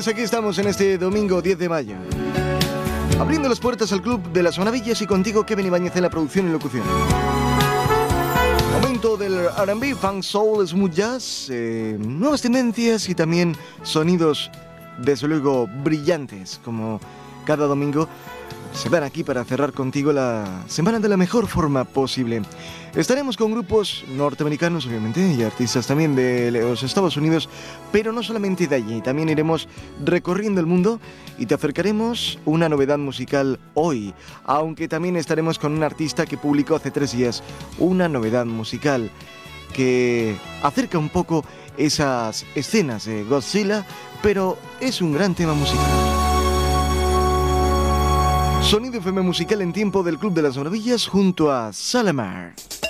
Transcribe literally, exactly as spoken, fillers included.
pues aquí estamos en este domingo diez de mayo, abriendo las puertas al Club de las Maravillas y contigo Kevin Ibáñez en la producción y locución. Momento del R and B, funk, soul, smooth jazz, eh, nuevas tendencias y también sonidos, desde luego, brillantes, como cada domingo se dan aquí para cerrar contigo la semana de la mejor forma posible. Estaremos con grupos norteamericanos, obviamente, y artistas también de los Estados Unidos, pero no solamente de allí, también iremos recorriendo el mundo y te acercaremos una novedad musical hoy, aunque también estaremos con un artista que publicó hace tres días una novedad musical que acerca un poco esas escenas de Godzilla, pero es un gran tema musical. Sonido F M musical en tiempo del Club de las Maravillas junto a Salamar.